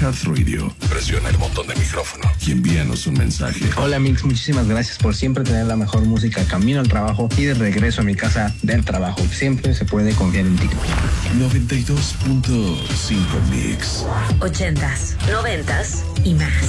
iHeartRadio. Presiona el botón de micrófono y envíanos un mensaje. Hola Mix, muchísimas gracias por siempre tener la mejor música camino al trabajo y de regreso a mi casa del trabajo. Siempre se puede confiar en ti. 92.5 Mix. 80s, 90s y más.